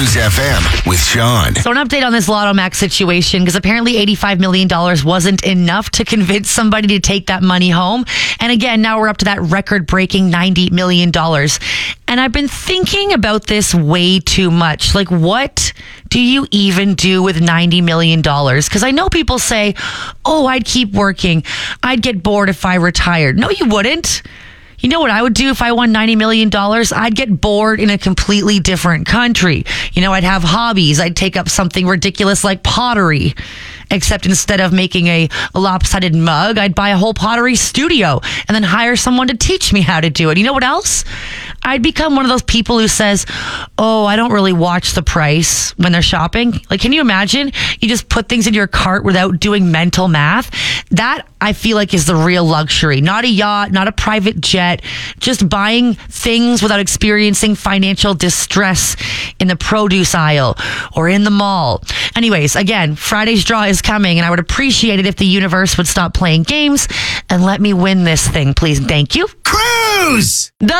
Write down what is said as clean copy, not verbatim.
Cruise FM with Sean. So an update on this Lotto Max situation, because apparently $85 million wasn't enough to convince somebody to take that money home. And again, now we're up to that record-breaking $90 million. And I've been thinking about this way too much. Like, what do you even do with $90 million? Because I know people say, oh, I'd keep working. I'd get bored if I retired. No, you wouldn't. You know what I would do if I won $90 million? I'd get bored in a completely different country. You know, I'd have hobbies. I'd take up something ridiculous like pottery. Except instead of making a lopsided mug, I'd buy a whole pottery studio and then hire someone to teach me how to do it. You know what else? I'd become one of those people who says, oh, I don't really watch the price when they're shopping. Like, can you imagine? You just put things in your cart without doing mental math. That, I feel like, is the real luxury. Not a yacht, not a private jet, just buying things without experiencing financial distress in the produce aisle or in the mall. Anyways, again, Friday's draw is coming, and I would appreciate it if the universe would stop playing games and let me win this thing, please. Thank you. Cruise!